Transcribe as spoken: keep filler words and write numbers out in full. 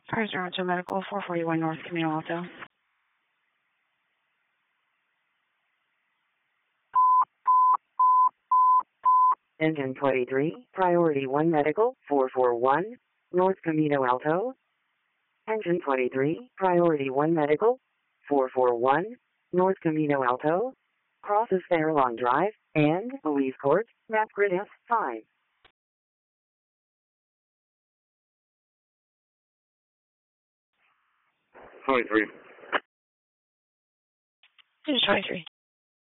Cars are to Medical, four forty-one North Camino Alto. Engine twenty-three, Priority one Medical, four forty-one North Camino Alto. Engine twenty-three, Priority one Medical, four forty-one North Camino Alto. Crosses Farallon Drive and Louise Court, map grid F five. twenty-three. This is twenty-three.